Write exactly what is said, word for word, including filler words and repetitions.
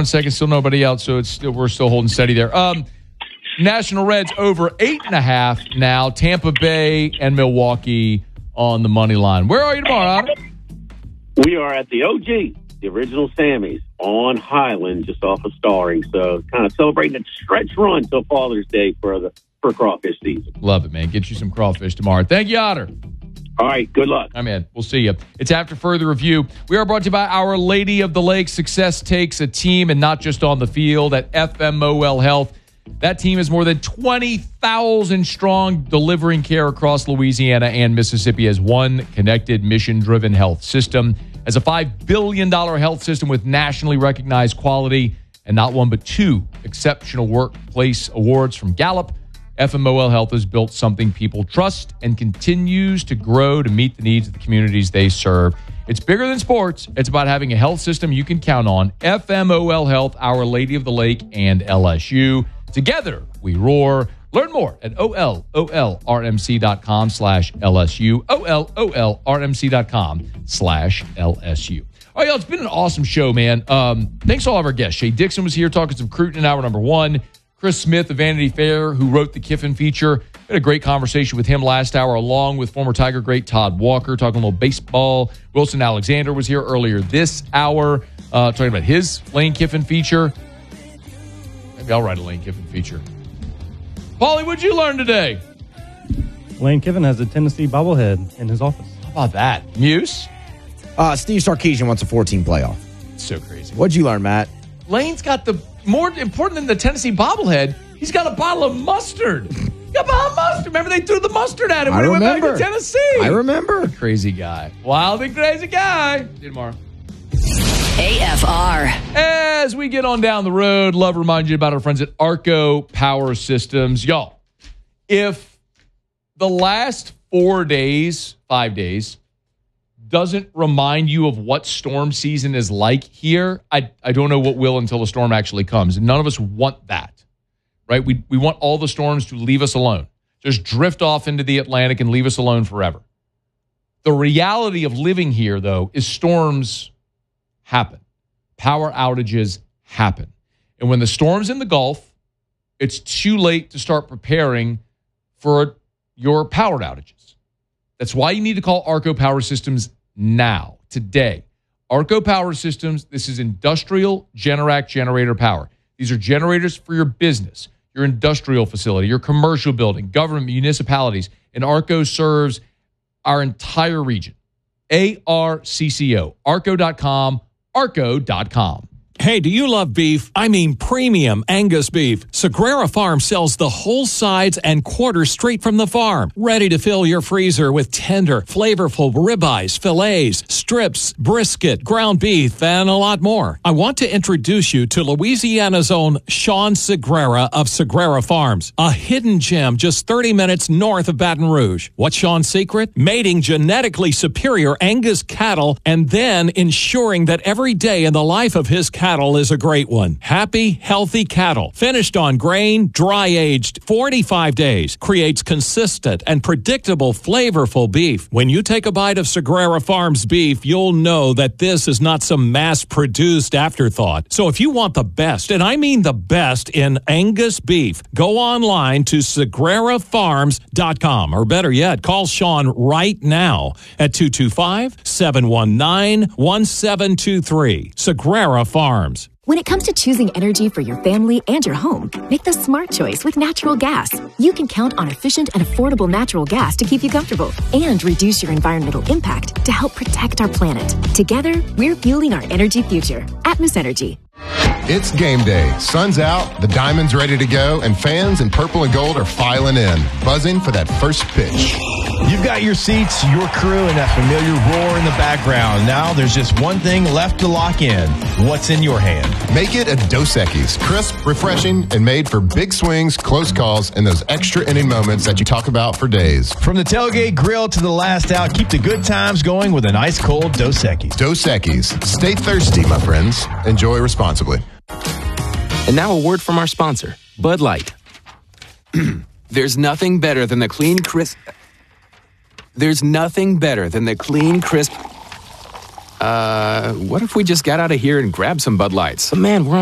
on second, still nobody out, so it's still, we're still holding steady there. Um, National Reds over eight and a half now. Tampa Bay and Milwaukee on the money line. Where are you tomorrow, Adam? We are at the O G, the original Sammy's, on Highland, just off of Starring. So kind of celebrating a stretch run till Father's Day for the for crawfish season. Love it, man. Get you some crawfish tomorrow. Thank you, Otter. All right, good luck. I'm in. We'll see you. It's After Further Review. We are brought to you by Our Lady of the Lake. Success takes a team and not just on the field. At F M O L Health, that team is more than twenty thousand strong, delivering care across Louisiana and Mississippi as one connected, mission-driven health system. As a five billion dollars health system with nationally recognized quality and not one but two exceptional workplace awards from Gallup, F M O L Health has built something people trust and continues to grow to meet the needs of the communities they serve. It's bigger than sports. It's about having a health system you can count on. F M O L Health, Our Lady of the Lake, and L S U. Together, we roar. Learn more at O L O L R M C dot com slash L S U. O L O L R M C dot com slash L S U. All right, y'all, it's been an awesome show, man. Um, thanks to all of our guests. Shay Dixon was here talking some Cruton in hour number one. Chris Smith of Vanity Fair, who wrote the Kiffin feature. We had a great conversation with him last hour, along with former Tiger great Todd Walker, talking a little baseball. Wilson Alexander was here earlier this hour, uh, talking about his Lane Kiffin feature. Maybe I'll write a Lane Kiffin feature. Paulie, what'd you learn today? Lane Kiffin has a Tennessee bobblehead in his office. How about that? Muse? Uh, Steve Sarkisian wants a four-team playoff. It's so crazy. What'd you learn, Matt? Lane's got the, more important than the Tennessee bobblehead, he's got a bottle of mustard. He's got a bottle of mustard. Remember they threw the mustard at him when I he went remember. back to Tennessee. I remember. Crazy guy. Wild and crazy guy. See you tomorrow. A F R. As we get on down the road, love to remind you about our friends at Arco Power Systems. Y'all, if the last four days, five days, doesn't remind you of what storm season is like here, I, I don't know what will until the storm actually comes. None of us want that, right? We, we want all the storms to leave us alone. Just drift off into the Atlantic and leave us alone forever. The reality of living here, though, is storms happen. Power outages happen. And when the storm's in the Gulf, it's too late to start preparing for your power outages. That's why you need to call Arco Power Systems now, today. Arco Power Systems, this is industrial Generac generator power. These are generators for your business, your industrial facility, your commercial building, government, municipalities, and Arco serves our entire region. A R C C O, arco dot com, arco dot com. Hey, do you love beef? I mean premium Angus beef. Sagrera Farm sells the whole sides and quarters straight from the farm. Ready to fill your freezer with tender, flavorful ribeyes, fillets, strips, brisket, ground beef, and a lot more. I want to introduce you to Louisiana's own Sean Sagrera of Sagrera Farms, a hidden gem just thirty minutes north of Baton Rouge. What's Sean's secret? Mating genetically superior Angus cattle and then ensuring that every day in the life of his cattle is a great one. Happy, healthy cattle, finished on grain, dry-aged forty-five days, creates consistent and predictable, flavorful beef. When you take a bite of Sagrera Farms beef, you'll know that this is not some mass-produced afterthought. So if you want the best, and I mean the best in Angus beef, go online to sagrera farms dot com, or better yet, call Sean right now at two two five, seven one nine, one seven two three. Sagrera Farms. When it comes to choosing energy for your family and your home, make the smart choice with natural gas. You can count on efficient and affordable natural gas to keep you comfortable and reduce your environmental impact to help protect our planet. Together, we're fueling our energy future. Atmos Energy. It's game day. Sun's out, the diamond's ready to go, and fans in purple and gold are filing in, buzzing for that first pitch. You've got your seats, your crew, and that familiar roar in the background. Now there's just one thing left to lock in. What's in your hand? Make it a Dos Equis. Crisp, refreshing, and made for big swings, close calls, and those extra inning moments that you talk about for days. From the tailgate grill to the last out, keep the good times going with an ice cold Dos Equis. Dos Equis. Stay thirsty, my friends. Enjoy responsibly. And now a word from our sponsor, Bud Light. There's nothing better than the clean, crisp... There's nothing better than the clean, crisp... Uh, what if we just got out of here and grabbed some Bud Lights? But man, we're